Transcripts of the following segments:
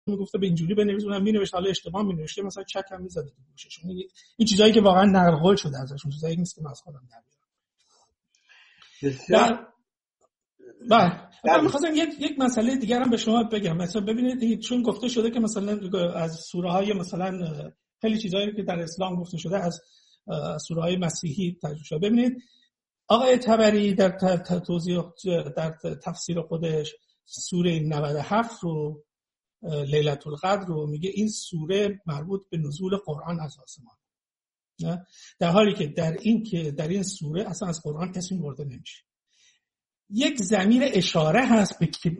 میگفته به اینجوری بنویس، اونم مینوشت، حالا اشتباه مینوشته، مثلا چک هم میزد تو گوشش. این چیزایی که واقعا نقل قول شده ازشون، چیزایی نیست که من از خودم در بیارم. من می‌خواستم یک مسئله دیگر هم به شما بگم. مثلا ببینید، چون گفته شده که مثلا از سوره‌های مثلا خیلی چیزایی که در اسلام گفته شده از سوره‌های مسیحی ترجمه شده. ببینید آقای طبری در توضیح در تفسیر خودش سوره 97 رو لیلة القدر رو میگه این سوره مربوط به نزول قرآن از آسمان، نه؟ در حالی که در این سوره اصلا از قرآن اسمی برده نمیشه. یک ضمیر اشاره هست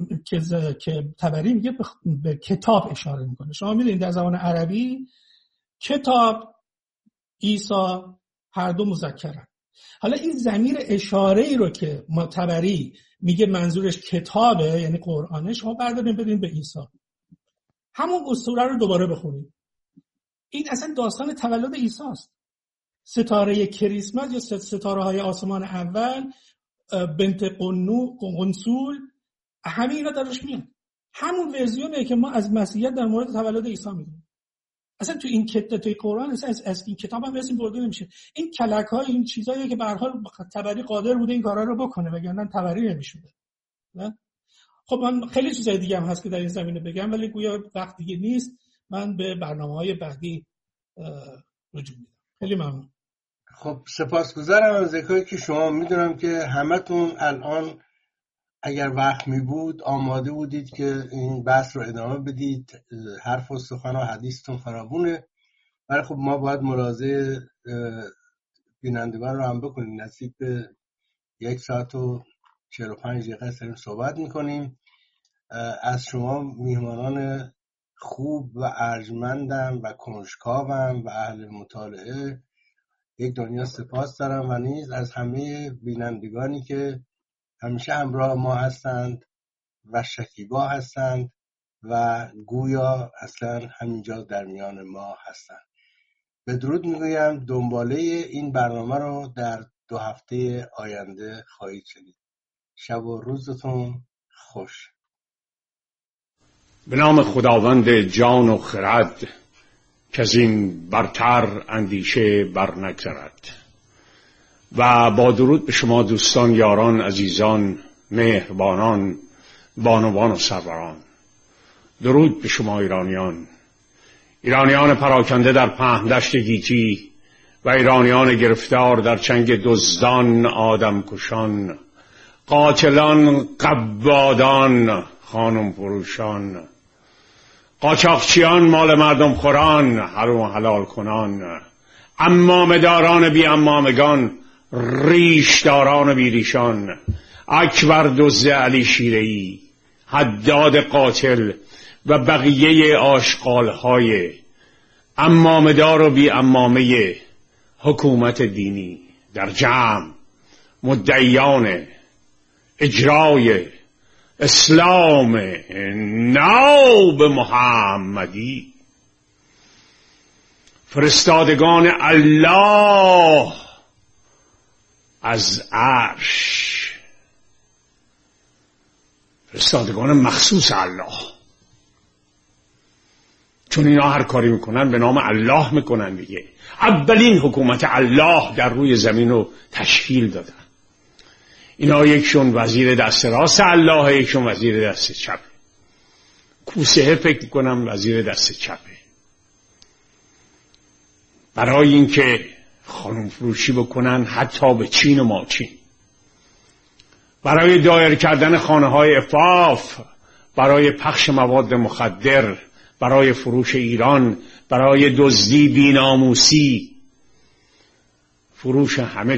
که طبری میگه به کتاب اشاره میکنه. شما میدونید در زبان عربی کتاب، عیسی هر دو مذکرن. حالا این ضمیر اشاره ای رو که طبری میگه منظورش کتابه، یعنی قرآنه، شما بردارین بدین به عیسی، همون سوره رو دوباره بخونید. این اصلا داستان تولد عیسی است. ستاره کریسمس یا ستاره های آسمان اول، بنت قنسول، همه اینا درش میاد. همون ورژنیه که ما از مسیحیت در مورد تولد عیسی میگیم. اصلا تو این توی قرآن اصلا از این کتاب هم اسم برده نمیشه. این کلک‌ها، این چیزایی که به هر حال طبری قادر بوده این کارا رو بکنه، وگرنه طبری نمیشده. نه؟ خب من خیلی چیزای دیگه هم هست که در این زمینه بگم، ولی گویا وقت دیگه نیست. من به برنامه‌های بعدی رجوع میدم. خیلی ممنون. خب سپاسگزارم از ذکری که شما میدونم که همتون الان اگر وقت می بود آماده بودید که این بحث رو ادامه بدید. حرف و سخن و حدیثتون فراوونه، ولی خب ما باید ملاحظه بینندگان رو هم بکنیم. نزدیک به 1 ساعت و 45 دقیقه سریم صحبت میکنیم. از شما میهمانان خوب و ارجمندم و کنجکاوم و اهل مطالعه یک دنیا سپاس دارم، و نیز از همه بینندگانی که همیشه همراه ما هستند و شکیبا هستند و گویا اصلا همینجا در میان ما هستند. بدرود میگویم. دنباله این برنامه رو در 2 هفته آینده خواهید شنید. شب و روزتون خوش. به نام خداوند جان و خرد که از این برتر اندیشه بر نگذرد. و با درود به شما دوستان، یاران، عزیزان، مهربانان، بانوان و سروران. درود به شما ایرانیان پراکنده در پهن دشت گیتی و ایرانیان گرفتار در چنگ دزدان، آدم کشان، قاتلان، قبادان، خانم فروشان، قاچاقچیان، مال مردم خوران، حرام و حلال کنان، عمامه‌داران بی عمامگان، ریشداران بی ریشان، اکبر دزد علی شیره‌ای، حداد قاتل و بقیه آشغال‌های عمامه‌دار و بی عمامه حکومت دینی در جمع، مدعیان اجرای اسلام ناب محمدی، فرستادگان الله از عرش، فرستادگان مخصوص الله، چون اینا هر کاری میکنن به نام الله میکنن دیگه. اولین حکومت الله در روی زمین رو تشکیل دادن. اینا یکشون وزیر دست راست الله، یکشون وزیر دست چپ. کوسه فکر کنم وزیر دست چپه. برای اینکه خانم فروشی بکنن حتی به چین و ماچین، برای دایر کردن خانه‌های عفاف، برای پخش مواد مخدر، برای فروش ایران، برای دزدی بی‌ناموسی، فروش همه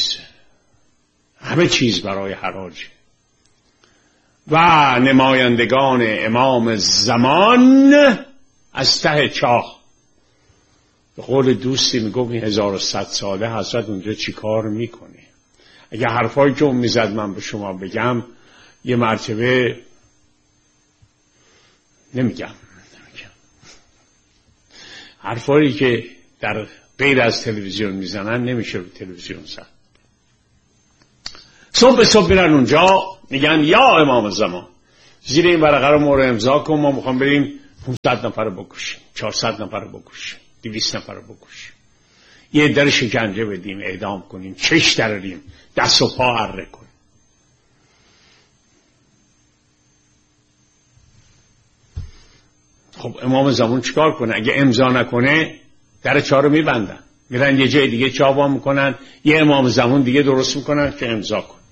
چیز برای حراج. و نمایندگان امام زمان از ته چاه. به قول دوستی میگفت 1100 ساله حضرت اونجا چی کار میکنه؟ اگه حرفایی که اون میزد من به شما بگم، یه مرتبه نمیگم. حرفایی که در غیر از تلویزیون میزنن نمیشه رو تلویزیون زد. صبح میرن اونجا میگن یا امام زمان زیر این ورقه رو مهر امضا کن، ما میخوام بریم 500 نفر رو بکشیم، 400 نفر رو بکشیم، 200 نفر رو بکشیم، یه در شکنجه بدیم، اعدام کنیم، چش دراریم، دست و پا اره کنیم. خب امام زمان چیکار کنه؟ اگه امضا نکنه در چهار رو میبندن، میرن یه جای دیگه چاوا میکنن، یه امام زمان دیگه درست میکنن که امضا کن.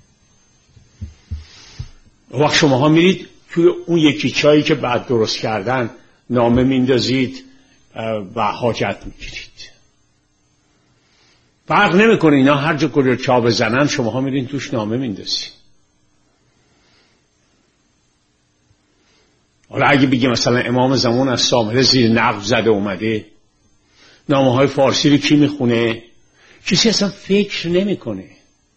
وقت شماها میرید توی اون یکی چایی که بعد درست کردن نامه میندازید و حاجت میگیرید. فرق نمیکنه، اینا هر جا که چا بزنن شماها میرین توش نامه میندازید. حالا اگه بگیم مثلا امام زمان از سامره زیر نقب زده اومده، نامه های فارسی رو کی میخونه؟ کسی اصلا فکر نمیکنه،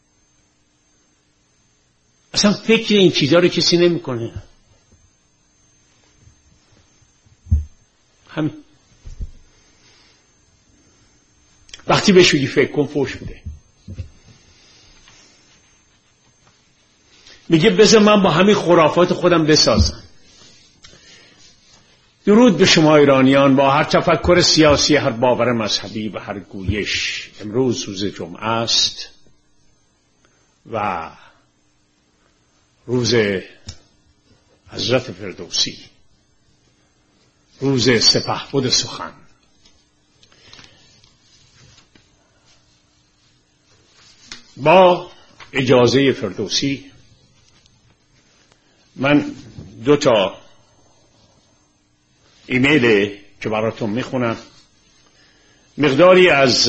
اصلا فکر این چیزا رو کسی نمیکنه. همین. وقتی بهش بگی فکر کن فوش بده. میگه بذار من با همین خرافات خودم بسازم. درود به شما ایرانیان با هر تفکر سیاسی، هر باور مذهبی و هر گویش. امروز روز جمعه است و روز حضرت فردوسی، روز سپهبد سخن. با اجازه فردوسی من 2 ایمیل که براتون میخونم، مقداری از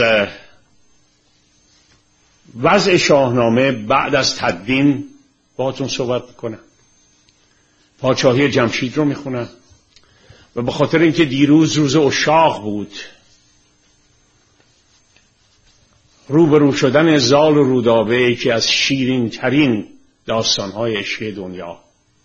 وضع شاهنامه بعد از تدوین باهاتون صحبت میکنم. پادشاهی جمشید رو میخونم و به خاطر اینکه دیروز روز اشاق بود، روبرو شدن زال و رودابه که از شیرین ترین داستانهای عشق دنیا،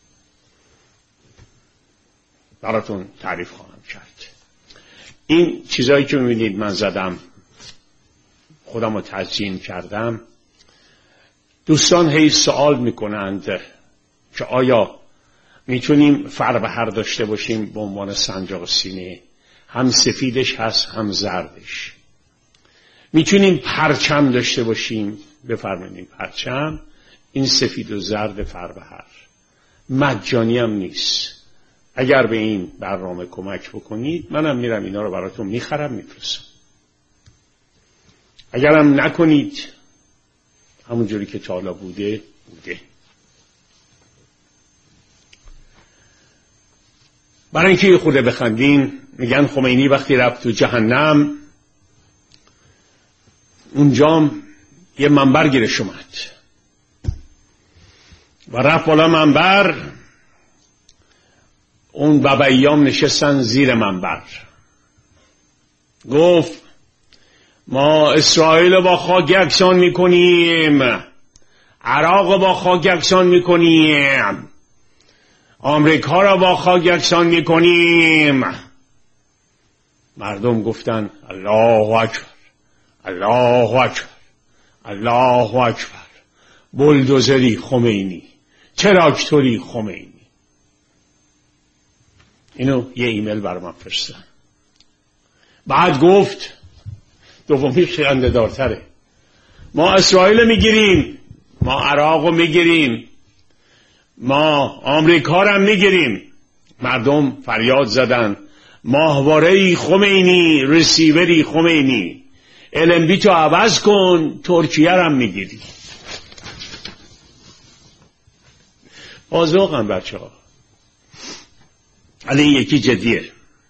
براتون تعریف خواهم کرد. این چیزایی که میبینید من زدم، خودم رو تزیین کردم. دوستان هی سوال میکنند که آیا میتونیم فربهر داشته باشیم به عنوان سنجاق سینه، هم سفیدش هست هم زردش. میتونیم پرچم داشته باشیم، بفرمایید پرچم، این سفید و زرد فربهر. مجانی هم نیست. اگر به این برنامه کمک بکنید منم میرم اینا رو براتون میخرم میفرستم. اگرم نکنید همونجوری که تا حالا بوده. برای اینکه خود بخندین، میگن خمینی وقتی رفت تو جهنم اونجام یه منبر گیرش اومد و رفت بالا منبر، اون باباییام نشستن زیر منبر. گفت ما اسرائیل رو با خاک یکسان میکنیم، عراق رو با خاک یکسان میکنیم، آمریکا رو با خاک یکسان میکنیم. مردم گفتن الله اکبر، الله اکبر، الله اکبر. بلدوزری خمینی، تراکتوری خمینی. اینو یه ایمیل بر من فرستن. بعد گفت، دومی خنده دارتره، ما اسرائیل میگیریم، ما عراق میگیریم، ما آمریکا رو میگیریم. مردم فریاد زدن ماهواره‌ای خمینی، رسیوری خمینی، LNB تو عوض کن، ترکیه رو میگیری. آزوغن بچه ها. الان یکی جدیه.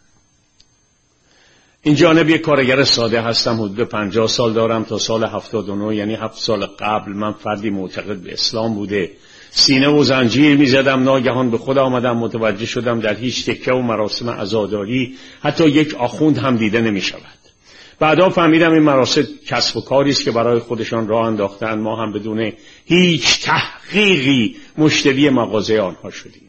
این جانب یک کارگر ساده هستم، حدود 50 سال دارم. تا سال 79 یعنی 7 سال قبل من فردی معتقد به اسلام بوده، سینه و زنجیر میزدم. ناگهان به خود آمدم، متوجه شدم در هیچ تکه و مراسم عزاداری حتی یک آخوند هم دیده نمی شود. بعدا فهمیدم این مراسم کسب و کاری است که برای خودشان راه انداختن. ما هم بدون هیچ تحقیقی مشتری مغازه آنها شدیم.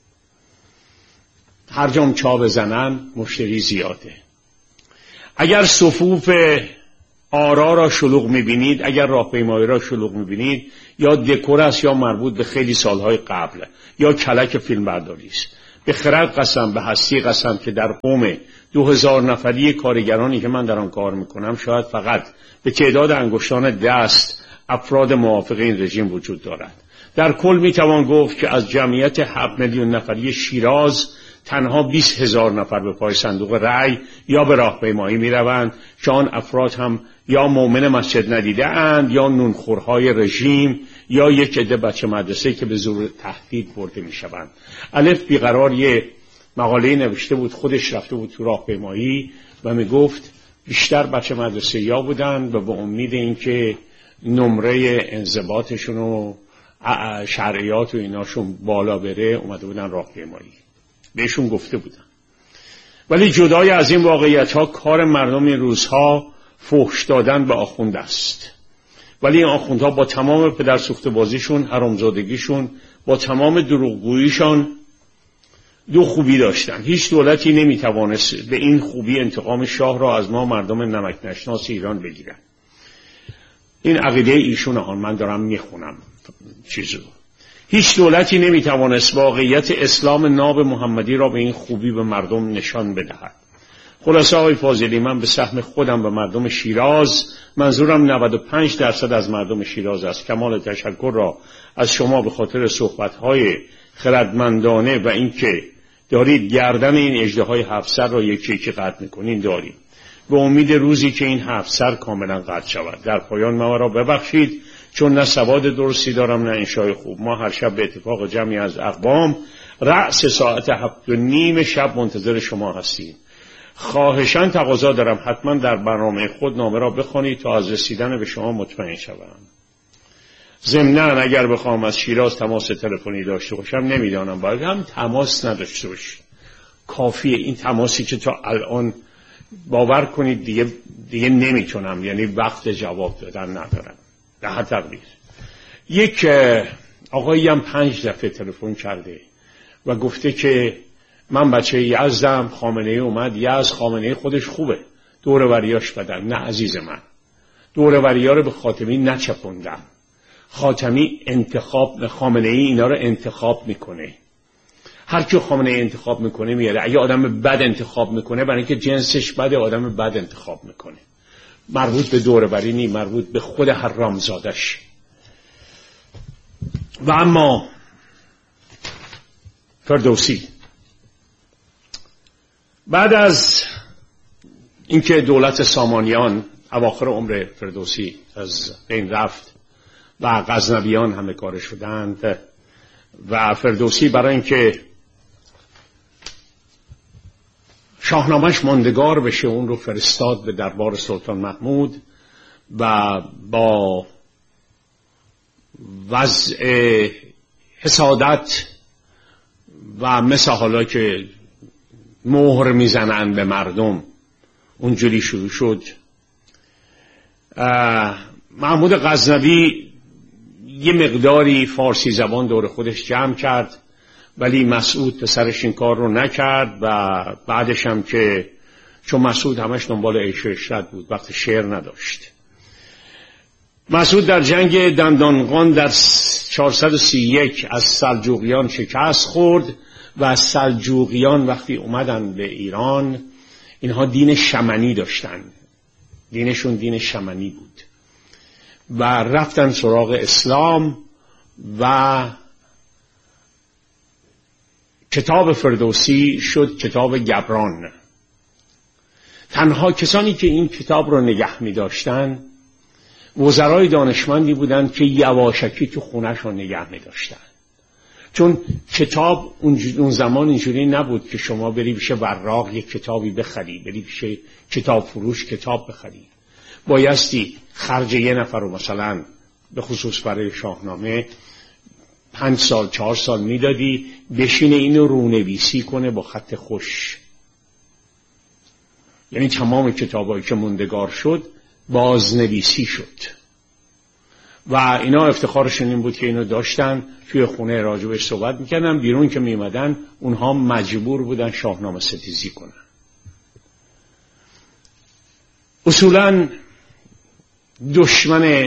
هر جام چا بزنن مشتری زیاده. اگر صفوف آرا را شلوغ میبینید، اگر راهپیمایی را شلوغ میبینید، یا دکور است یا مربوط به خیلی سالهای قبل، یا کلک فیلم برداری است. به خرد قسم، به هستی قسم که در قوم 2000 نفری کارگرانی که من در آن کار میکنم شاید فقط به تعداد انگشتان دست افراد موافق این رژیم وجود دارد. در کل میتوان گفت که از جمعیت 7 میلیون نفری شیراز تنها 20,000 نفر به پای صندوق رأی یا به راهپیمایی میروند که آن افراد هم یا مؤمن مسجد ندیده اند یا نونخورهای رژیم یا یک عده بچه مدرسه که به زور تهدید برده میشوند. الف بیقرار یه مقاله نوشته بود، خودش رفته بود تو راهپیمایی و میگفت بیشتر بچه مدرسه یا بودن و به امید اینکه نمره انضباطشون و شرعیات و ایناشون بالا بره اومده بودن راهپیمایی. بهشون گفته بودن. ولی جدای از این واقعیت ها کار مردم این روزها فحش دادن به آخوند است. ولی این آخوندها با تمام پدر سوخته بازیشون، حرامزادگیشون، با تمام دروغگوییشان دو خوبی داشتن. هیچ دولتی نمیتوانست به این خوبی انتقام شاه را از ما مردم نمک نشناس ایران بگیرن. این عقیده ایشون آن من دارم میخونم چیزو. هیچ دولتی نمیتوانست واقعیت اسلام ناب محمدی را به این خوبی به مردم نشان بدهد. خلاصه آقای فاضلی، من به سهم خودم به مردم شیراز، منظورم 95% از مردم شیراز است، کمال تشکر را از شما به خاطر صحبت‌های خردمندانه و اینکه دارید گردن این اژدهای 7 سر را یکی یکی قطع می‌کنین داریم. به امید روزی که این 7 سر کاملا قطع شود. در پایان ما را ببخشید چون نه سواد درستی دارم نه انشای خوب. ما هر شب به اتفاق جمعی از اقوام رأس ساعت 7:30 شب منتظر شما هستیم. خواهشاً تقاضا دارم حتما در برنامه خود نامه را بخوانید تا از رسیدن به شما مطمئن شوم. ضمناً اگر بخوام از شیراز تماس تلفنی داشته باشم نمیدانم، باید هم تماس نداشته باشید. کافیه این تماسی که تا الان باور کنید دیگه نمیتونم، یعنی وقت جواب دادن ندارم. در تقدیر یک آقایی هم 5 دفعه تلفن کرده و گفته که من بچه یزدم، خامنه ای اومد یزد، خامنه ای خودش خوبه، دوروریاش بدن. نه عزیز من، دوروری‌ها رو به خاتمی نچپوندم. خاتمی انتخاب، خامنه ای اینا رو انتخاب میکنه. هر کی خامنه ای انتخاب میکنه میاره. اگه آدم بد انتخاب میکنه برای اینکه جنسش بده آدم بد انتخاب میکنه. مربوط به دوروری نی، مربوط به خود حرامزادش. و اما فردوسی بعد از اینکه دولت سامانیان اواخر عمر فردوسی از بین رفت و غزنویان همه کار شدند و فردوسی برای اینکه شاهنامه‌اش ماندگار بشه اون رو فرستاد به دربار سلطان محمود و با وضع حسادت و مثل حالا که مهر میزنن به مردم اونجوری شروع شد. محمود غزنوی یه مقداری فارسی زبان دور خودش جمع کرد ولی مسعود پسرش این کار رو نکرد و بعدش هم که چون مسعود همش دنبال عیش و عشرت بود وقت شعر نداشت. مسعود در جنگ دندانقان در 431 از سلجوقیان شکست خورد و سلجوقیان وقتی اومدن به ایران اینها دین شمنی داشتن، دینشون دین شمنی بود و رفتن سراغ اسلام و کتاب فردوسی شد کتاب گبران. تنها کسانی که این کتاب رو نگه می داشتن وزرای دانشمندی بودند که یواشکی تو خونش رو نگه می داشتن. چون کتاب اون زمان اینجوری نبود که شما بری پیش وراق یک کتابی بخری، بری پیش کتاب فروش کتاب بخری. بایستی خرج یه نفر رو مثلا به خصوص برای شاهنامه 5 سال 4 سال میدادی بشینه اینو رونویسی کنه با خط خوش. یعنی تمام کتابایی که موندگار شد بازنویسی شد و اینا افتخارشون این بود که اینو داشتن توی خونه راجبش صحبت میکردن. بیرون که میمدن اونها مجبور بودن شاهنامه ستیزی کنن. اصولاً دشمن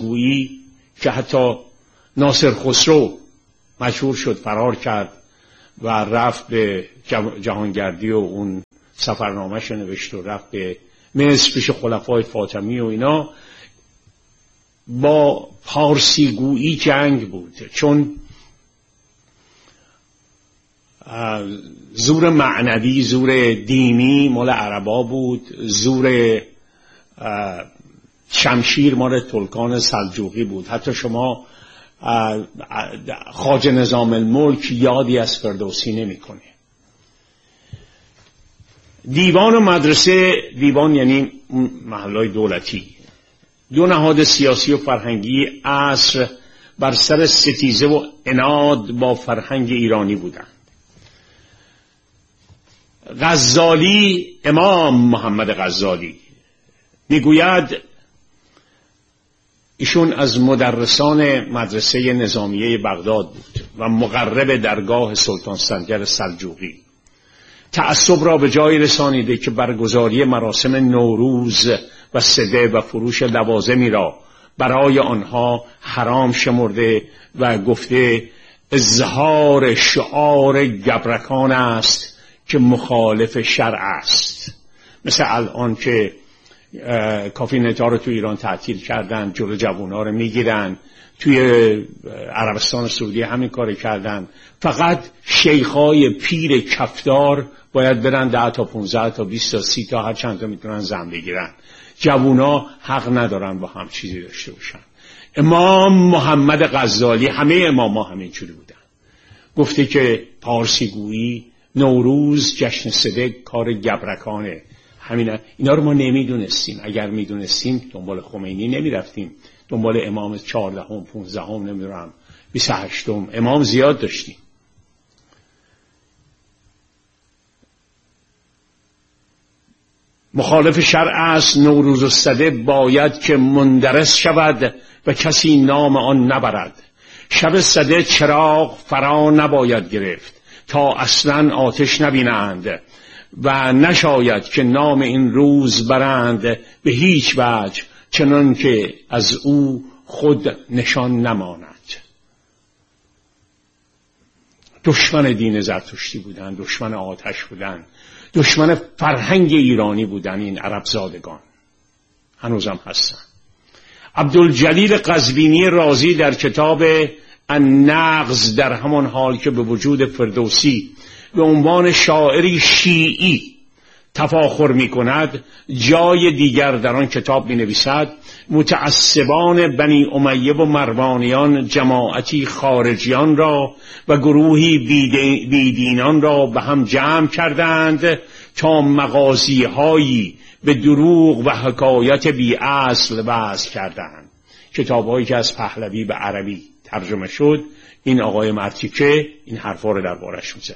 پارسیگویی که حتی ناصر خسرو مجبور شد فرار کرد و رفت به جهانگردی و اون سفرنامه‌اش نوشت و رفت به مصر پیش خلفای فاطمی و اینا. با پارسی گویی جنگ بود، چون زور معنوی، زور دینی مال عربا بود، زور شمشیر مال ترکان سلجوقی بود. حتی شما خواجه نظام الملک یادی از فردوسی نمی‌کنه. دیوان و مدرسه، دیوان یعنی محلهای دولتی، دو نهاد سیاسی و فرهنگی عصر بر سر ستیزه و عناد با فرهنگ ایرانی بودند. غزالی، امام محمد غزالی میگوید ایشون از مدرسان مدرسه نظامیه بغداد بود و مقرب درگاه سلطان سنجر سلجوقی. تعصب را به جای رسانیده که برگزاری مراسم نوروز و سده و فروش لوازمی را برای آنها حرام شمرده و گفته اظهار شعار گبرکان است که مخالف شرع است. مثل الان که کافی نتا رو تو ایران تعطیل کردن، جلو جوونا رو میگیرن، توی عربستان سعودی همین کار کردن. فقط شیخای پیر کفدار باید برن 10 تا 15 تا 20 تا 30 تا هر چند تا میتونن زن بگیرن. جوونا حق ندارن با هم چیزی داشته باشن. امام محمد غزالی، همه اماما همینجوری بودن، گفته که پارسی گویی، نوروز، جشن سده کار گبرکانه. همینه. اینا رو ما نمیدونستیم. اگر میدونستیم دنبال خمینی نمیرفتیم، دنبال امام 14ام 15ام نمیدونم 28م امام زیاد داشتیم. مخالف شرع است نوروز و سده باید که مندرس شود و کسی نام آن نبرد. شب سده چراغ فرا نباید گرفت تا اصلا آتش نبینند و نشاید که نام این روز برند به هیچ وجه، چنان که از او خود نشان نماند. دشمن دین زرتشتی بودن، دشمن آتش بودن، دشمن فرهنگ ایرانی بودن این عرب زادگان، هنوزم هستن. عبدالجلیل قزوینی رازی در کتاب النغز در همان حال که به وجود فردوسی به عنوان شاعری شیعی تفاخر می کند، جای دیگر در آن کتاب می نویسد متعصبان بنی امیه و مروانیان جماعتی خارجیان را و گروهی بیدینان را به هم جمع کردند تا مغازی هایی به دروغ و حکایت بی اصل وضع کردند. کتاب هایی که از پهلوی به عربی ترجمه شد، این آقای مرتیکه این حرفا رو دربارش میزنه.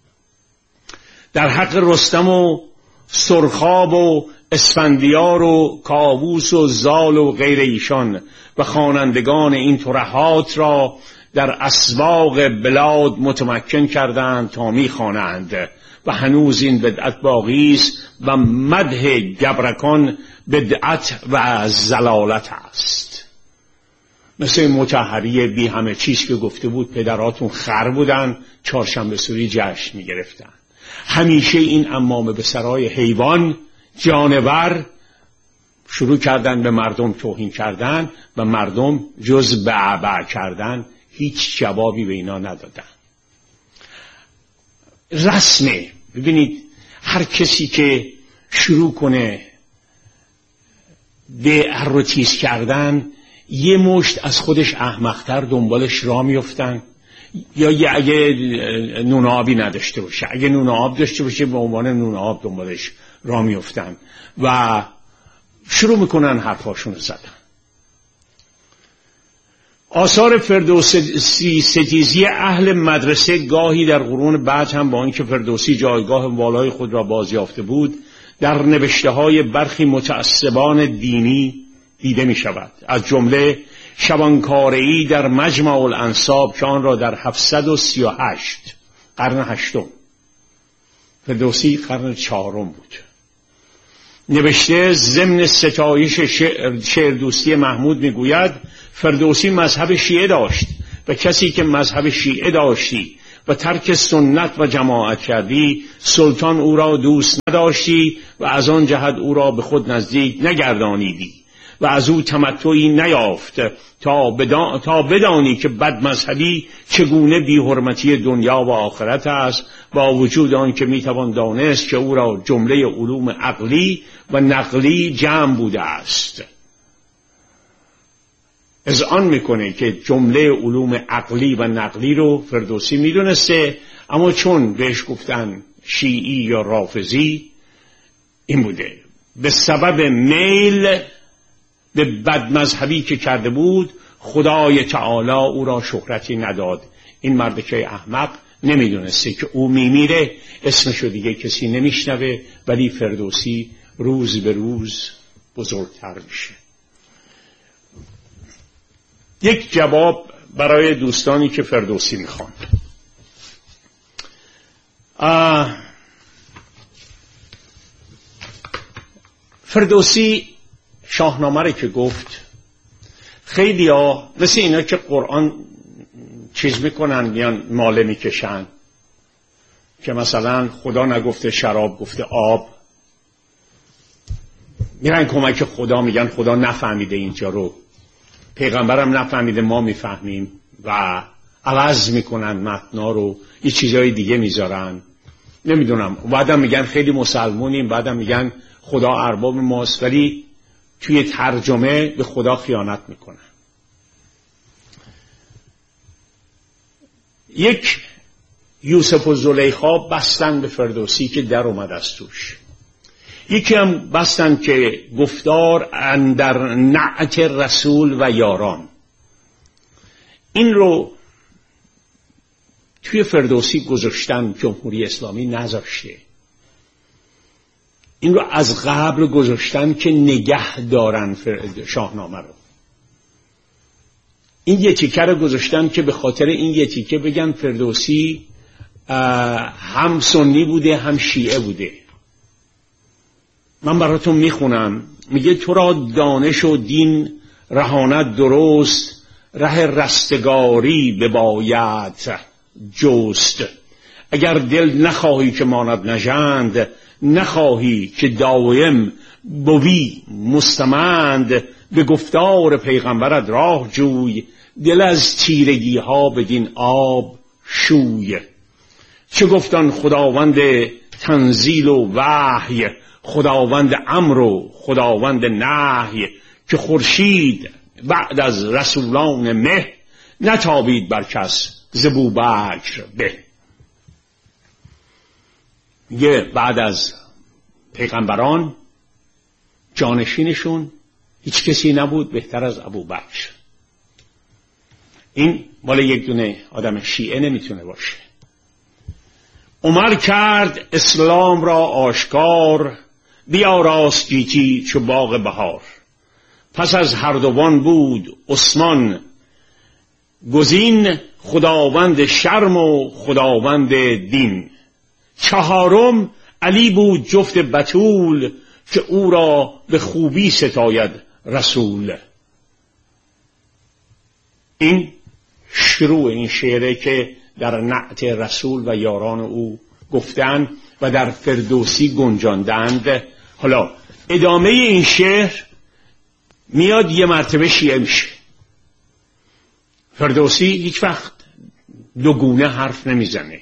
در حق رستم و سرخاب و اسفندیار و کاووس و زال و غیر ایشان و خوانندگان این ترهات را در اسواق بلاد متمکن کردند تا میخوانند و هنوز این بدعت باقی است و مدح گبرکان بدعت و زلالت است. مثل مطهری بی همه چیز که گفته بود پدراتون خر بودن، چهارشنبه سوری جشن میگرفتن. همیشه این عمامه به سرای حیوان، جانور شروع کردن به مردم توهین کردن و مردم جز بعبع کردن هیچ جوابی به اینا ندادن. رسمه. ببینید هر کسی که شروع کنه به هر تیز کردن، یه مشت از خودش احمق‌تر دنبالش راه میفتن، یا اگه نون آبی نداشته باشه، اگه نون آب داشته باشه به عنوان نون آب دنبالش راه میفتن و شروع میکنن حرفاشون رو زدن. آثار فردوسی ستیزی اهل مدرسه گاهی در قرون بعد هم با اینکه فردوسی جایگاه والای خود را بازیافته بود، در نوشته های برخی متعصبان دینی دیده می شود. از جمله شبانکاره‌ای در مجمع الانساب که آن را در 738 قرن هشتم، فردوسی قرن چهارم بود، نوشته ضمن ستایش شعر دوستی محمود میگوید فردوسی مذهب شیعه داشت و کسی که مذهب شیعه داشتی و ترک سنت و جماعت کردی، سلطان او را دوست نداشتی و از آن جهت او را به خود نزدیک نگردانیدی و از او تمتعی نیافت تا بدانی که بدمذهبی چگونه بی‌حرمتی دنیا و آخرت است، با وجود آن که میتوان دانست که او را جمله علوم عقلی و نقلی جمع بوده است. اذعان میکنه که جمله علوم عقلی و نقلی رو فردوسی میدونسته، اما چون بهش گفتن شیعی یا رافضی، این بوده به سبب میل به بدمذهبی که کرده بود خدای تعالی او را شهرتی نداد. این مرد که احمق نمیدونسته که او میمیره، اسمشو دیگه کسی نمیشنوه، ولی فردوسی روز به روز بزرگتر میشه. یک جواب برای دوستانی که فردوسی میخوان. فردوسی شاهنامه رو که گفت، خیلی ها مثل اینا که قرآن چیز میکنن میان ماله میکشن که مثلا خدا نگفته شراب گفته آب، میرن کمک خدا، میگن خدا نفهمیده اینجا رو، پیغمبرم نفهمیده ما میفهمیم، و عوض میکنن متنا رو، یه چیزای دیگه میذارن، نمیدونم. بعدم میگن خیلی مسلمونیم، بعدم میگن خدا ارباب ماست، ولی توی ترجمه به خدا خیانت میکنن. یک یوسف و زلیخا بستن به فردوسی که در اومد از توش، یکی هم بستن که گفتار اندر نعت رسول و یاران. این رو توی فردوسی گذاشتن، جمهوری اسلامی نذاشته. این رو از قبل گذاشتن که نگه دارن شاهنامه رو. این یه تیکه رو گذاشتن که به خاطر این یه تیکه بگن فردوسی هم سنی بوده هم شیعه بوده. من براتون میخونم، میگه تو را دانش و دین رهانت درست، ره رستگاری بباید جست. اگر دل نخواهی که ماند نژند، نخواهی که دایم بوی مستمند. به گفتار پیغمبرت راه جوی، دل از تیرگی ها بدین آب شوی. چه گفتن خداوند تنزیل و وحی، خداوند امر و خداوند نهی. که خورشید بعد از رسولان مه، نتابید بر کس ز بوبکر به. میگه بعد از پیغمبران جانشینشون هیچ کسی نبود بهتر از ابوبکر. این مال یک دونه آدم شیعه نمیتونه باشه. عمر کرد اسلام را آشکار، بیاراست گیتی چو باغ بهار. پس از هر دوان بود عثمان گزین، خداوند شرم و خداوند دین. چهارم علی بود جفت بتول، که او را به خوبی ستاید رسول. این شروع این شعره که در نعت رسول و یاران او گفتن و در فردوسی گنجاندند. حالا ادامه این شعر میاد یه مرتبه شیعه میشه. فردوسی هیچ وقت دوگونه حرف نمیزنه.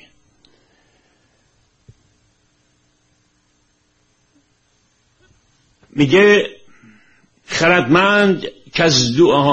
میگه خردمند که از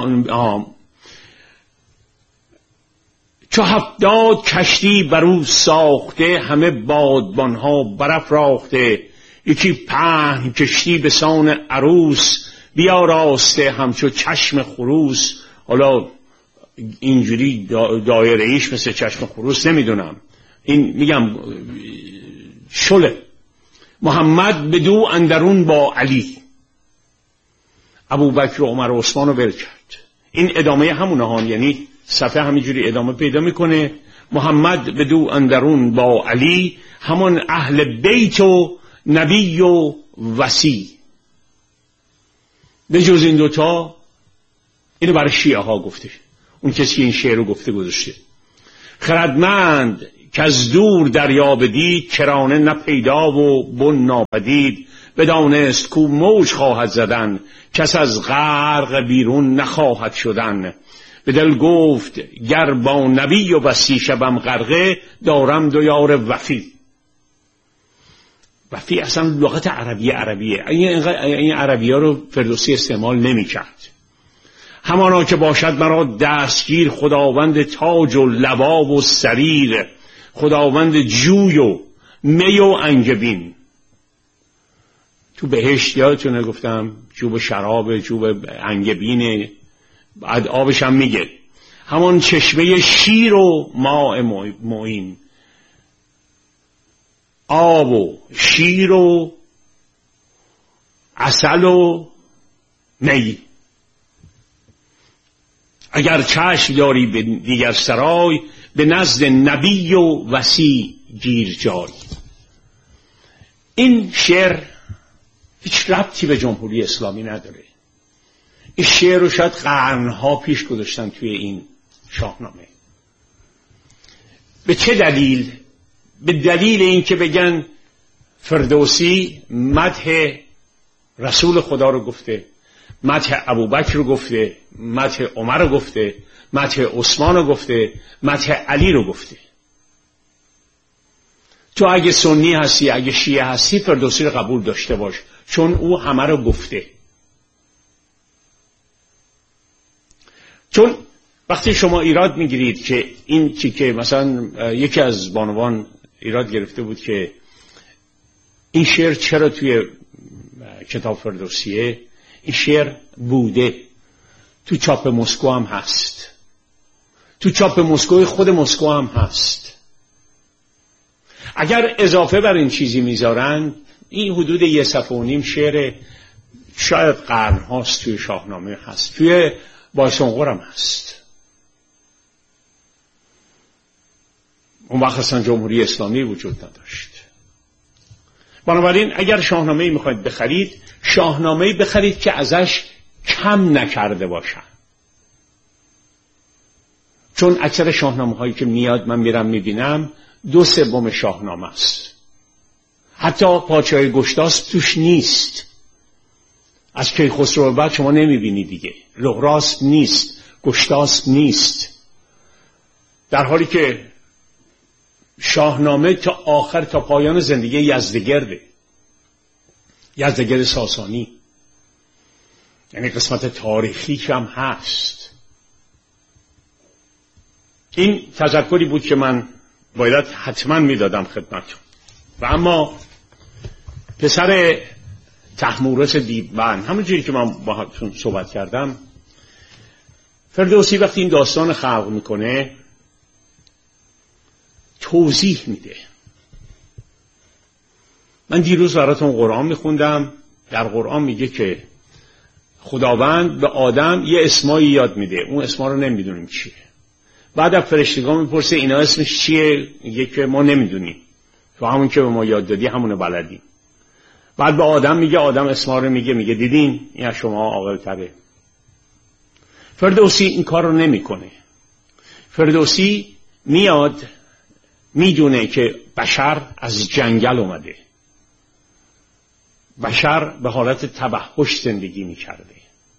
چو 70 کشتی برو ساخته، همه بادبانها برافراخته. یکی پهن کشتی به سان عروس، بیاراسته همچو چشم خروس. حالا اینجوری دایره ایش مثل چشم خروس نمیدونم، این میگم شله. محمد بدو اندرون با علی، ابوبکر و عمر و عثمان رو ول کرد. این ادامه همونه ها، یعنی صفحه همینجوری ادامه پیدا میکنه. محمد بدو اندرون با علی، همون اهل بیت و نبی و وصی. به جز این دوتا اینو برای شیعه ها گفته، اون کسی که این شعر رو گفته گذاشته. خردمند که از دور دریا بدید، کرانه نه پیدا و بن ناپدید. بدانست کو موج خواهد زدن، کس از غرق بیرون نخواهد شدن. به دل گفت گر با نبی و وصی شبم غرقه، دارم دو یار وفی. وفی اصلا لغت عربیه. این عربی ها رو فردوسی استعمال نمی کرد. همانا که باشد مرا دستگیر، خداوند تاج و لباب و سریر. خداوند جوی و می و انگبین. تو بهشت یادتونه گفتم جوب شراب، جوب انگبینه، بعد آبش هم میگه همان چشمه شیر و ماء معین. آب و شیر و عسل و می. اگر چشم داری به دیگر سرای، به نزد نبی و وصی گیر جای. این شعر هیچ ربطی به جمهوری اسلامی نداره. این شعر رو شاید قرنها پیش گذاشتن توی این شاهنامه. به چه دلیل؟ به دلیل این که بگن فردوسی مدح رسول خدا رو گفته، مدح ابوبکر رو گفته، مدح عمر رو گفته، مدح عثمان رو گفته، مدح علی رو گفته. تو اگه سنی هستی، اگه شیعه هستی، فردوسی رو قبول داشته باش، چون او همه رو گفته. چون وقتی شما ایراد میگیرید که این که مثلا یکی از بانوان ایراد گرفته بود که این شعر چرا توی کتاب فردوسیه، این شعر بوده، تو چاپ مسکو هم هست، تو چاپ مسکو خود مسکو هم هست. اگر اضافه بر این چیزی میذارن، این حدود 1.5 صفحه شعر شاید قرن هاست توی شاهنامه هست، توی بایسونقر هم هست. اون وقت اصلا جمهوری اسلامی وجود نداشت. بنابراین اگر شاهنامه‌ای میخواید بخرید، شاهنامه‌ای بخرید که ازش کم نکرده باشن. چون اکثر شاهنامه هایی که میاد من میرم میبینم 2/3 شاهنامه است. حتی پادشاهی گشتاسپ توش نیست. از کیخسرو به بعد شما نمیبینی دیگه. لغراسپ نیست، گشتاسپ نیست. در حالی که شاهنامه تا آخر، تا پایان زندگی یزدگرده، یزدگرد ساسانی، یعنی قسمت تاریخی هم هست. این تذکری بود که من باید حتما میدادم خدمتتون. و اما پسر طهمورث دیوبند، همون جوری که من باهاتون صحبت کردم، فردوسی وقتی این داستان خلق میکنه توضیح میده. من دیروز براتون قرآن میخوندم. در قرآن میگه که خداوند به آدم یه اسمایی یاد میده، اون اسما رو نمیدونیم چیه. بعد از فرشتگان میپرسه اینا اسمش چیه؟ میگه که ما نمیدونیم، تو همون که به ما یاد دادی همونه بلدیم. بعد به آدم میگه، آدم اسما رو میگه دیدین این از شما عاقل تره. فردوسی این کار رو نمیکنه. فردوسی میاد میدونه که بشر از جنگل اومده، بشر به حالت تبهش زندگی میکرده.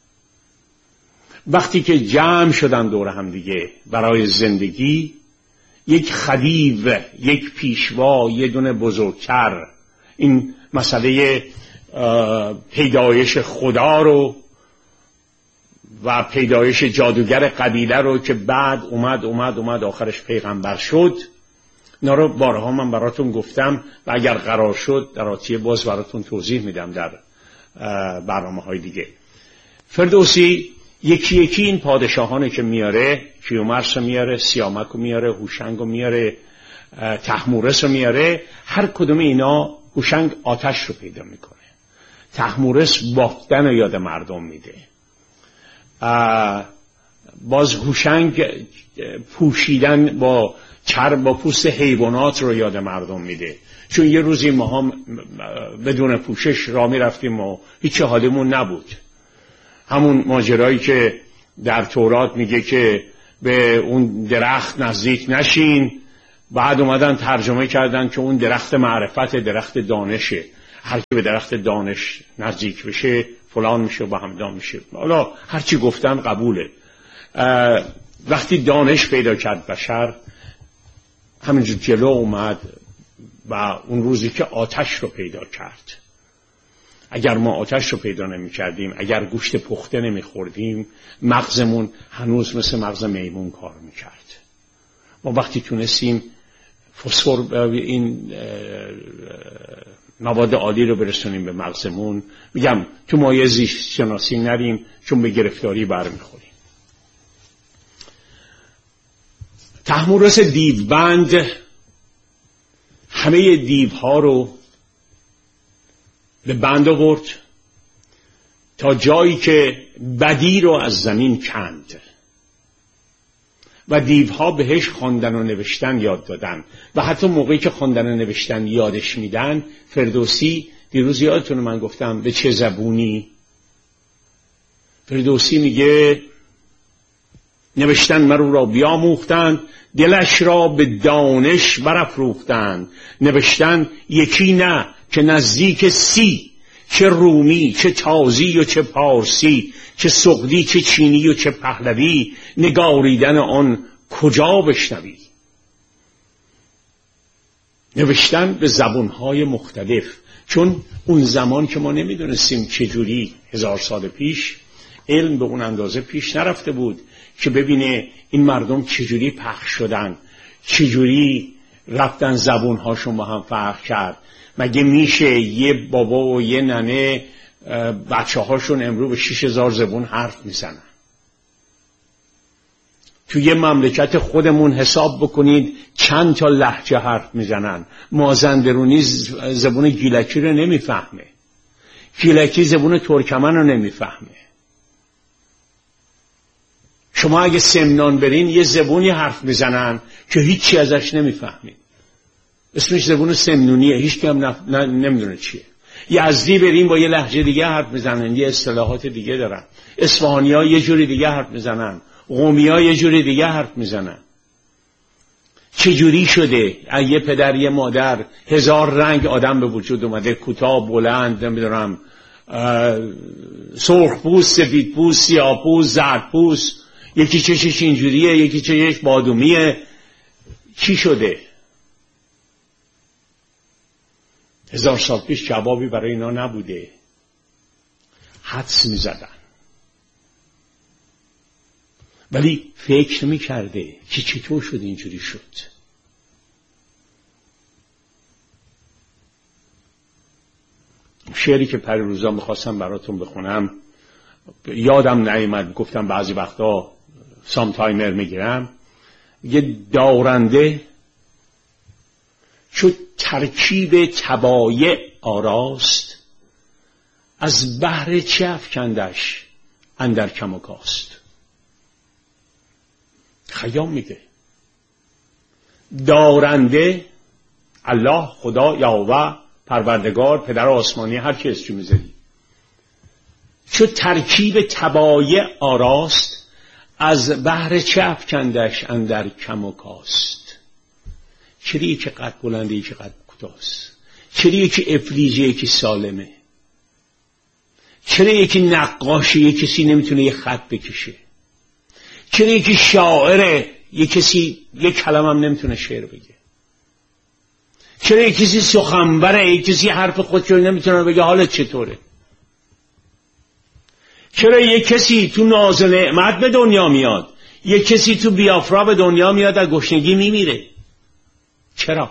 وقتی که جمع شدن دور هم دیگه برای زندگی، یک خدیو، یک پیشوا، یه دونه بزرگتر این مسئله پیدایش خدا رو و پیدایش جادوگر قبیله رو که بعد اومد آخرش پیغمبر شد، اینا رو بارها من براتون گفتم و اگر قرار شد در آتیه باز براتون توضیح میدم در برنامه‌های دیگه. فردوسی یکی یکی این پادشاهانه که میاره، کیومرث رو میاره، سیامک رو میاره، هوشنگ رو میاره، طهمورث رو میاره. هر کدوم اینا، هوشنگ آتش رو پیدا میکنه، طهمورث بافتن رو یاد مردم میده، باز هوشنگ پوشیدن با چرم با پوست حیوانات رو یاد مردم میده. چون یه روزی ما هم بدون پوشش راه میرفتیم و هیچ حالمون نبود. همون ماجرایی که در تورات میگه که به اون درخت نزدیک نشین، بعد اومدن ترجمه کردن که اون درخت معرفت درخت دانشه، هر کی به درخت دانش نزدیک بشه فلان میشه و همدان میشه. حالا هر چی گفتن قبوله. وقتی دانش پیدا کرد بشر، همینجور جلو اومد و اون روزی که آتش رو پیدا کرد، اگر ما آتش رو پیدا نمی کردیم، اگر گوشت پخته نمی خوردیم، مغزمون هنوز مثل مغز میمون کار می کرد. ما وقتی تونستیم فسفر، این مواد عالی رو برسونیم به مغزمون، میگم تو مایه زیست شناسی نریم چون به گرفتاری برمیخوریم. طهمورث دیوبند همه دیوها رو به بند آورد تا جایی که بدی رو از زمین کند و دیوها بهش خواندن و نوشتن یاد دادن و حتی موقعی که خواندن و نوشتن یادش میدن، فردوسی دیروز یادتونه من گفتم به چه زبونی، فردوسی میگه نوشتن مرو را بیاموختند، دلش را به دانش برافروختند. نوشتن یکی نه که نزدیک 30، چه رومی چه تازی و چه پارسی، چه سغدی چه چینی و چه پهلوی، نگاریدن آن کجا بشنوی. نوشتن به زبانهای مختلف، چون اون زمان که ما نمیدونستیم چجوری 1000 سال پیش علم به اون اندازه پیش نرفته بود که ببینه این مردم چجوری پخش شدن، چجوری رفتن زبونهاشون با هم فرق کرد. مگه میشه یه بابا و یه ننه بچه هاشون امرو به 6000 زبون حرف میزنن؟ تو یه مملکت خودمون حساب بکنید چند تا لهجه حرف میزنن. مازندرونی زبون گیلکی رو نمیفهمه، گیلکی زبون ترکمن رو نمیفهمه. شما اگه سمنان برین یه زبونی حرف میزنن که هیچی ازش نمیفهمید، اسمش زبون سمنونیه، هیچ کی هم نمیدونه چیه. یزدی برین با یه لهجه دیگه حرف میزنن، یه اصطلاحات دیگه دارن. اصفهانی‌ها یه جوری دیگه حرف میزنن، قومی‌ها یه جوری دیگه حرف میزنن. چجوری شده یه پدر یه مادر 1000 رنگ آدم به وجود اومده، کوتاه بلند، نمیدونم سرخپوست، سفیدپوست، سیاه‌پوست، زردپوست، یکی چشش اینجوریه، یکی چشش بادومیه. چی شده؟ 1000 سال پیش جوابی برای اینا نبوده، حدس می‌زدن، ولی فکر می‌کرده که چطور شد اینجوری شد. شعری که پریروزا می‌خواستم براتون بخونم یادم نیامد، گفتم بعضی وقتا سام تایمر میگیرم. یه دارنده چو ترکیب طبایع آراست، از بهر چه افکندش اندر کم و کاست. خیام میگه دارنده، الله، خدا، یهوه، پروردگار، پدر آسمانی، هر کی اسمش میذاری، چو ترکیب طبایع آراست، از بهر چه افکندش اندر کم و کاست. چرا یکی قد بلنده یکی قد کوتاست؟ چرا یکی افلیجه یکی سالمه؟ چرا یکی نقاشه یکی کسی نمیتونه یه خط بکشه؟ چرا یکی شاعره یکی کسی یه کلمه هم نمیتونه شعر بگه؟ چرا یکی کسی سخنوره یکی کسی حرف خودشو نمیتونه بگه حالت چطوره؟ چرا یک کسی تو ناز و نعمت به دنیا میاد، یک کسی تو بیافرا به دنیا میاد از گشنگی میمیره؟ چرا؟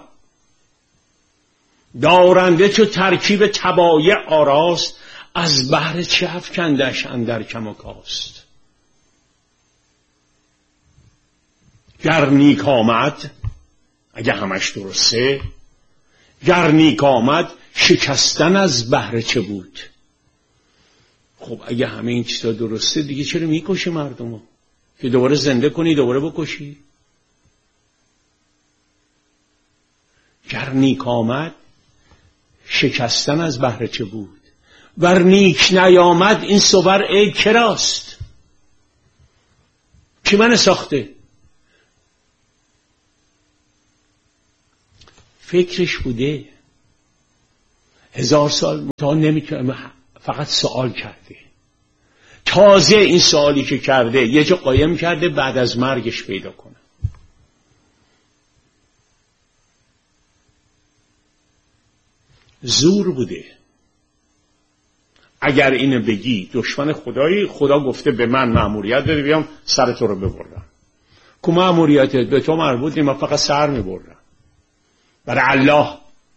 دارنده چو ترکیب طبایع آراست، از بهر چه افکندش اندر کم و کاست. گر نیک آمد، اگه همش درسته، گر نیک آمد شکستن از بهر چه بود. خب اگه همه این چیزا درسته دیگه چرا میکشی مردمو؟ که دوباره زنده کنی دوباره بکشی؟ گر نیک آمد شکستن از بهر چه بود، ور نیک نیامد این صور ای کراست. کی من ساخته؟ فکرش بوده 1000 سال تا نمیتونه، فقط سوال کرده. تازه این سوالی که کرده یه جا قایم کرده بعد از مرگش پیدا کنه. زور بوده. اگر اینو بگی دشمن خدایی، خدا گفته به من مأموریت داری بیام سر تو رو ببرم. که مأموریتت به تو مربوط نیست، من فقط سر میبرم برای الله.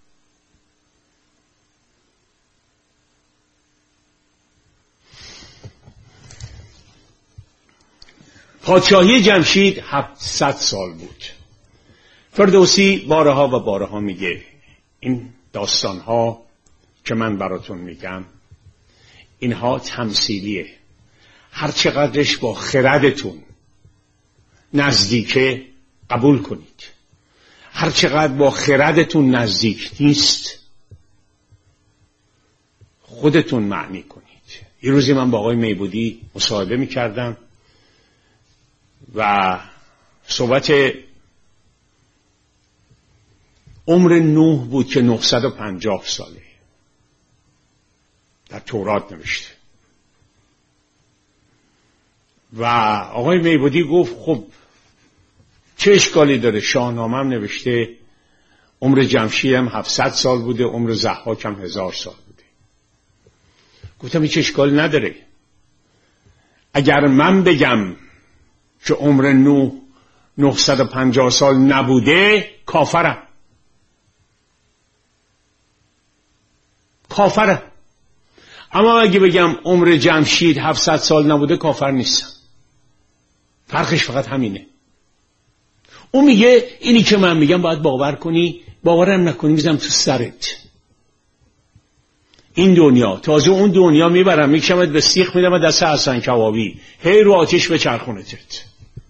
پادشاهی جمشید 700 سال بود. فردوسی بارها و بارها میگه این داستانها که من براتون میگم اینها تمثیلیه. هر چقدرش با خردتون نزدیکه قبول کنید، هر چقدر با خردتون نزدیک نیست خودتون معنی کنید. یه روزی من با آقای میبودی مصاحبه میکردم و صحبت عمر نوح بود که 950 ساله در تورات نوشته و آقای میبودی گفت خب چه اشکالی داره، شاهنامه هم نوشته عمر جمشید هم 700 سال بوده، عمر ضحاک هم 1000 سال بوده. گفتم هیچ اشکالی نداره. اگر من بگم که عمر نوح 950 سال نبوده کافرم. اما اگه بگم عمر جمشید 700 سال نبوده کافر نیستم. فرقش فقط همینه. اون میگه اینی که من میگم باید باور کنی، باورم نکنی میزنم تو سرت. این دنیا تازه اون دنیا میبرم میکشمت به سیخ میدم دست حسن کبابی، هی رو آتیش به چرخونتت.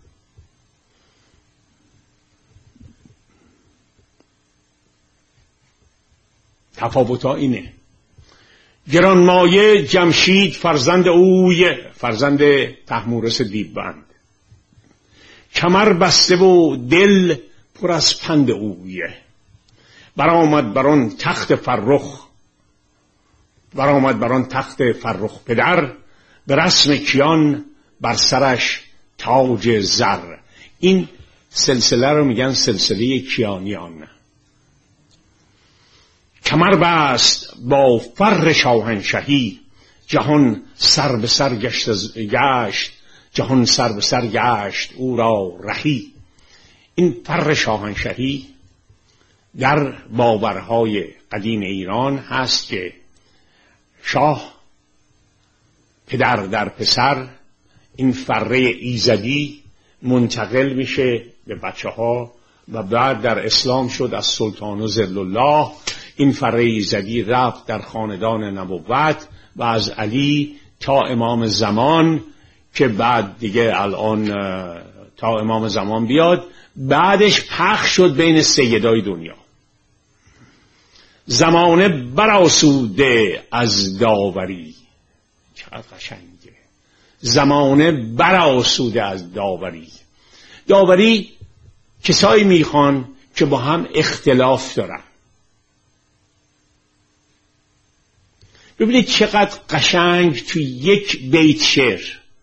تفاوت‌ها اینه. گرانمایه جمشید فرزند اوی، فرزند طهمورث دیوبند، کمر بسته و دل پر از پند اوی. برآمد بران تخت فرخ پدر، به رسم کیان بر سرش تاج زر. این سلسله رو میگن سلسله کیانیان. کمر بست با فر شاهنشهی، جهان سر به سر گشت او را رهی. این فر شاهنشهی در باورهای قدیم ایران هست که شاه پدر در پسر این فره ایزدی منتقل میشه به بچه ها و بعد در اسلام شد از سلطان و ظل الله. این فره ایزدی رفت در خاندان نبوت و از علی تا امام زمان که بعد دیگه الان تا امام زمان بیاد بعدش پخش شد بین سیدای دنیا. زمانه برآسوده از داوری. چقدر قشنگه. زمانه برآسوده از داوری. داوری کسایی میخوان که با هم اختلاف دارن. ببینید چقدر قشنگ توی یک بیت شعر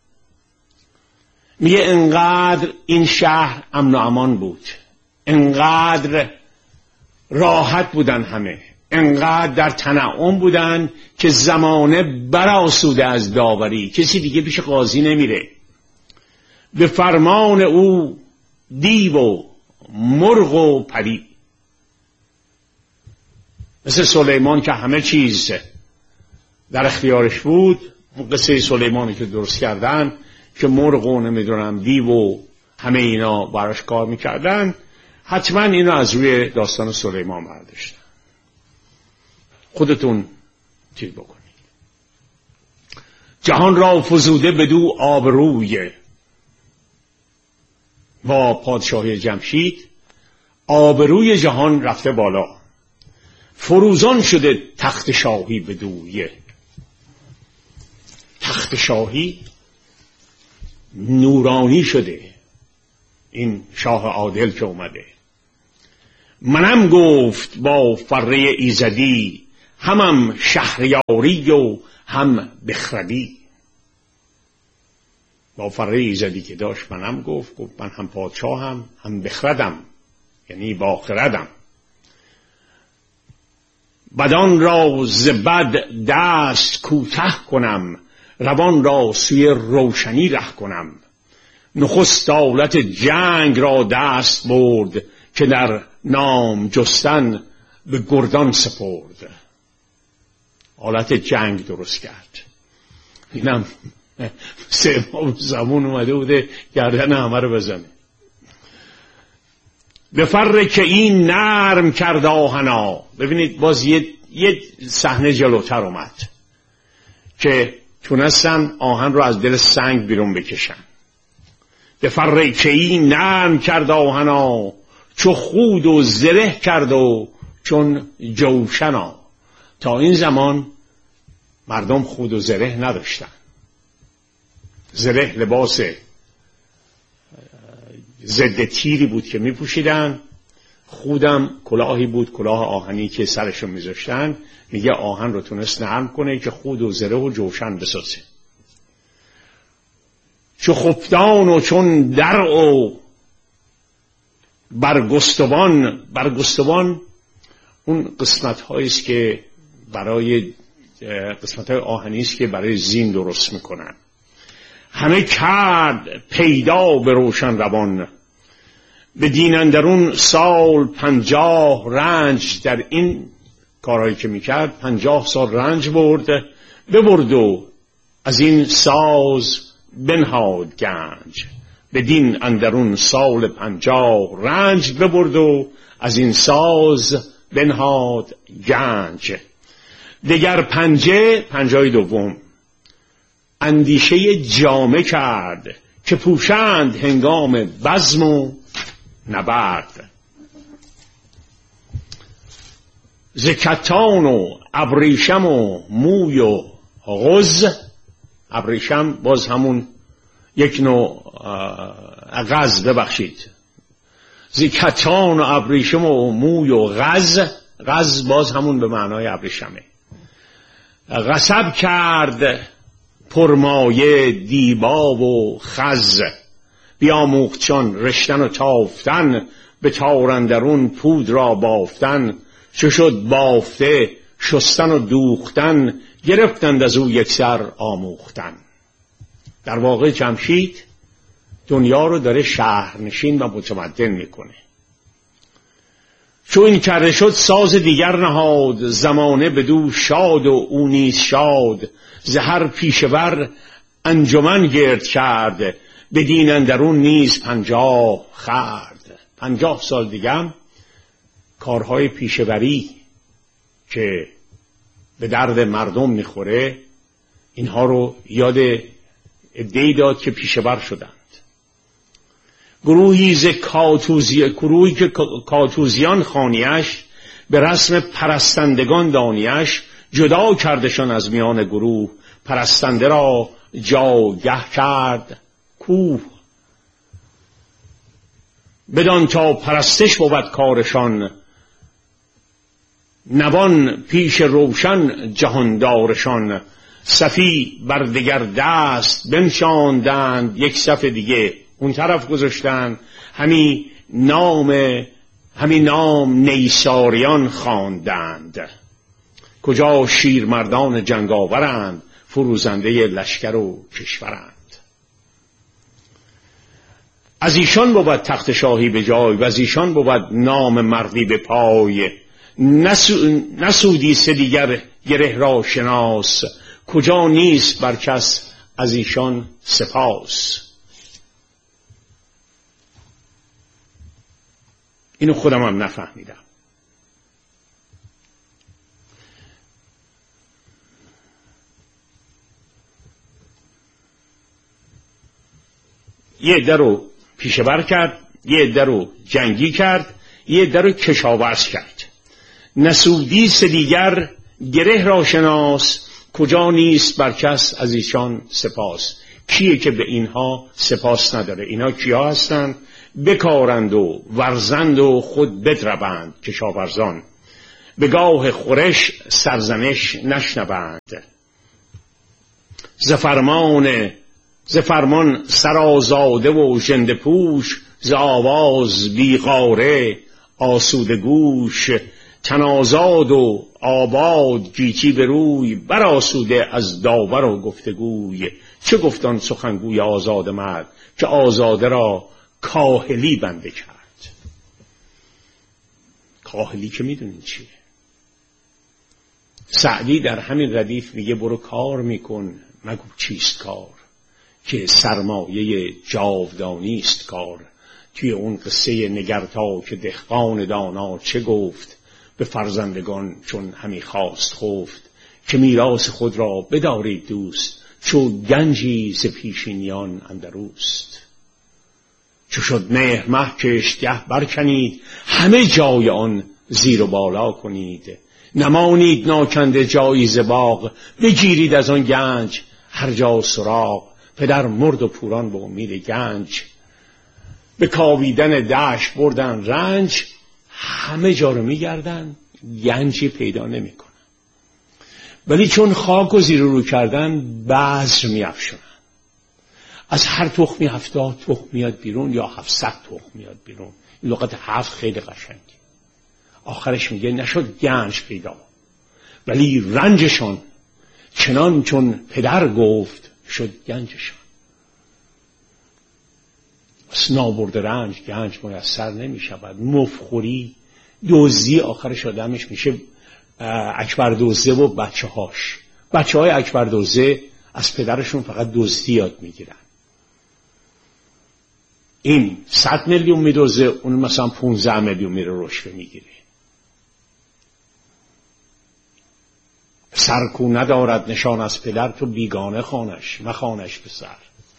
میگه انقدر این شهر امن و امان بود، انقدر راحت بودن همه، انقدر در تنعم بودن که زمانه برآسوده از داوری. کسی دیگه پیش قاضی نمیره. به فرمان او دیو و مرغ و پری، مثل سلیمان که همه چیز در اختیارش بود. قصه سلیمانی که درست کردن که مرغ و نمیدونم دیو و همه اینا براش کار میکردن، حتما اینا از روی داستان سلیمان برداشتن. خودتون چیز بکنید. جهان را فزوده بدو آبروی. با پادشاهی جمشید آبروی جهان رفته بالا، فروزان شده تخت شاهی بدوی. تخت شاهی نورانی شده. این شاه عادل که اومده منم گفت با فره ایزدی، همم شهریاری و هم بخردی. با فره ایزدی که داشت منم گفت من هم پادشاهم هم بخردم، یعنی با خردم. بدان را ز بد دست کوته کنم، روان را سوی روشنی ره کنم. نخست آلت جنگ را دست برد، که در نام جستن به گردان سپرد. آلت جنگ درست کرد. اینم سه ماه زمان اومده بوده گردن همه رو بزنه. به فر که این نرم کرد آهنا. ببینید باز یه صحنه جلوتر اومد که تونستن آهن رو از دل سنگ بیرون بکشن. به فر که این نرم کرد آهنا، چو خود و زره کرد و چون جوشنا. تا این زمان مردم خود و زره نداشتن. زره لباس ضد تیری بود که می پوشیدن، خودم کلاهی بود، کلاه آهنی که سرشون میذاشتن. میگه آهن رو تونست نرم کنه که خود و زره و جوشن بسازه. چو خفتان و چون درع و برگستوان اون قسمت هاییست که برای قسمت های آهنی است که برای زین درست میکنن. همه کرد پیدا به روشن روان، به دین اندرون سال 50 رنج. در این کارهایی که میکرد 50 سال رنج ببرد و از این ساز بنهاد گنج. به دین اندرون سال 50 رنج ببرد و از این ساز بنهاد گنج. دگر پنجه دوم اندیشه جامه کرد، که پوشند هنگام بزم و نبرد. ز کتان و ابریشم و موی و غز. ابریشم باز همون یک نوع غز، ببخشید، ز کتان و ابریشم و موی و غز باز همون به معنای ابریشمه. غصب کرد پرمایه دیبا و خز، بیاموختشان رشتن و تافتن، به تارندرون پود را بافتن. چو شد بافته شستن و دوختن، گرفتند از او یکسر آموختن. در واقع جمشید دنیا رو داره شهرنشین و متمدن میکنه. چون این کرده شد ساز دیگر نهاد، زمانه بدو شاد و او نیز شاد. زهر پیشور انجمن گرد کرد، به دین اندرون نیز 50 خرد. 50 سال دیگه کارهای پیشوری که به درد مردم میخوره اینها رو یاد عده‌ای داد که پیشور شدند. گروهی که کاتوزیان خانیش، به رسم پرستندگان دانیش. جدا کردشان از میان گروه، پرستنده را جاگه کرد کوه. بدان تا پرستش بود کارشان، نوان پیش روشن جهاندارشان. صفی بر دگر دست بنشاندند، یک صف دیگه اون طرف گذاشتن. همین نام نیساریان خواندند. کجا شیرمردان جنگاورند، فروزنده لشکر و کشورند. از ایشان بود تخت شاهی به جای، و از ایشان بود نام مردی به پای. نسودی سه دیگر گره را شناس، کجا نیست بر کس از ایشان سپاس. اینو خودم هم نفهمیدم. یه عده رو پیشه‌بر کرد، یه عده رو جنگی کرد، یه عده رو کشاورز کرد. نسودی سه دیگر گره را شناس، کجا نیست بر کس از ایشان سپاس. کیه که به اینها سپاس نداره؟ اینها کیا هستن؟ بکارند و ورزند و خود بدروند. کشاورزان به گاه خورش سرزنش نشنوند. ز فرمان سرآزاده و ژنده پوش، ز آواز بیغاره آسوده گوش. تن آزاد و آباد گیتی به روی، برآسوده از داور و گفتگوی. چه گفتان سخنگوی آزاده مرد، که آزاده را کاهلی بنده کرد. کاهلی که میدونین چیه؟ سعدی در همین ردیف میگه برو کار میکن مگو چیست کار، که سرمایه جاودانی است کار. توی اون قصه نگرتا که دهقان دانا چه گفت، به فرزندگان چون همی خواست خفت. که میراث خود را بدارید دوست، چو گنجی ز پیشینیان اندروست. چو شد مهر مه کشتگه برکنید، همه جای آن زیر و بالا کنید. نمانید ناکنده جایی ز باغ، بگیرید از آن گنج هر جا سراغ. پدر مرد و پوران به امید گنج، به کاویدن دشت بردن رنج. همه جا رو میگردن گنجی پیدا نمیکنن، ولی چون خاک و زیر رو کردن بذر میافشونن. از هر تخمی 70 تخم میاد بیرون یا 700 تخم میاد بیرون. این لغت 7 خیلی قشنگه. آخرش میگه نشد گنج پیدا، ولی رنجشان چنان چون پدر گفت شد گنجشان. از نابرد رنج گنج میسر نمیشود. مفخوری دزدی آخرش آدمش میشه اکبر دزده و بچه های اکبر دزده از پدرشون فقط دزدی یاد میگیرن. این 100 میلیون میدوزه، اون مثلا 15 میلیون میره رشوه میگیره. سرکو ندارد نشان از پدر، تو بیگانه خانش مخانش به سر.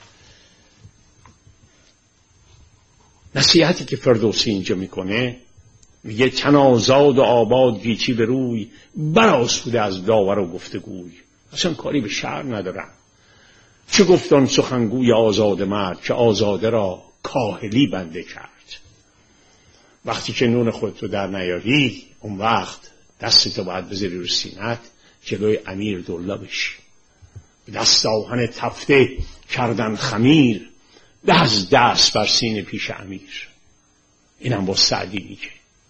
نصیحتی که فردوسی اینجا میکنه، میگه تن آزاد و آباد گیتی به روی، برآسوده از داور و گفتگوی. اصلا کاری به شعر ندارن. چه گفتان سخنگوی آزاده مرد، که آزاده را کاهلی بنده کرد. وقتی که نون خودتو در نیاری، اون وقت دستتو باید بذاری رو سینت، جلوی امیر دولا بشی. به دست آهن تفته کردن خمیر، ده از دست بر سینه پیش امیر. اینم با سعدی میگه.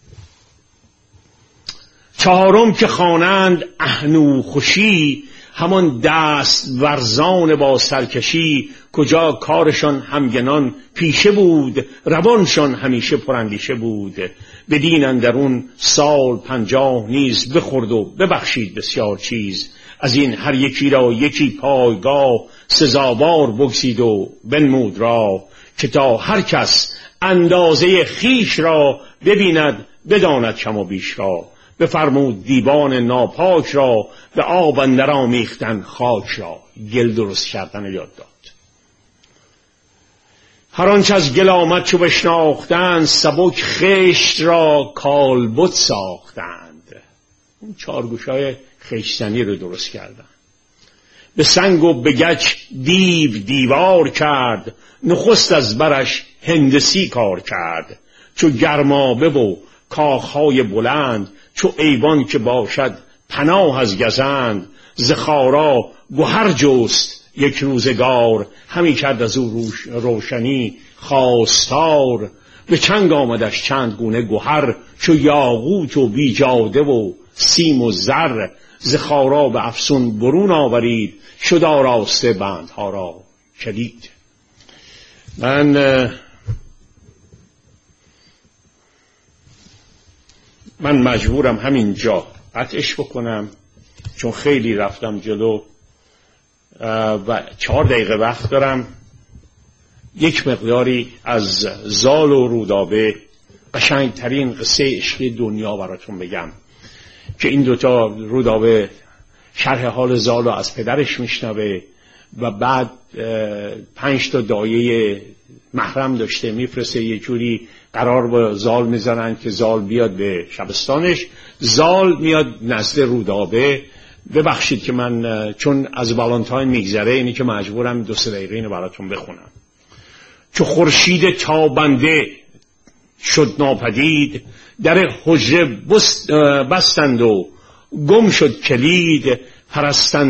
چهارم که خوانند اهنو خوشی، همان دست ورزان با سرکشی. کجا کارشان همگنان پیشه بود، روانشان همیشه پراندیشه بود. بدین اندرون سال 50 نیز بخورد و ببخشید بسیار چیز. از این هر یکی را یکی پایگاه، سزاوار بگزید و بنمود را. که تا هر کس اندازه خیش را، ببیند بداند کم و بیش را. بفرمود دیوان ناپاک را، به آب اندر آمیختن خاک را. گل درست کردن یاد داد. هر آنچه از گل آمد چو بشناختند، سبک خشت را کالبد ساختند. اون چارگوشای خشتنی رو درست کردند. به سنگ و به گچ دیوار کرد، نخست از برش هندسی کار کرد. چو گرمابه و کاخهای بلند، چو ایوان که باشد پناه از گزند. ز خارا گهر جست یک روزگار، همی کرد از او روشنی خواستار. به چنگ آمدش چند گونه گهر، چو یاقوت و بیجاده و سیم و زر. ز خارا به افسون برون آورید، شد آراسته بندها را کلید. من مجبورم همینجا قطعش بکنم، چون خیلی رفتم جلو و 4 دقیقه وقت دارم. یک مقداری از زال و رودابه، قشنگترین قصه عشقی دنیا براتون بگم، که این دوتا رودابه شرح حال زال رو از پدرش میشنوه و بعد 5 تا دایه محرم داشته، میفرسته یه جوری قرار با زال میزنن که زال بیاد به شبستانش. زال میاد نزد رودابه. ببخشید که من چون از والنتاین میگذره، اینی که مجبورم 2-3 دقیقه اینو براتون بخونم. چو خورشید تابنده شد ناپدید، در حجره بستند و گم شد کلید، پرستند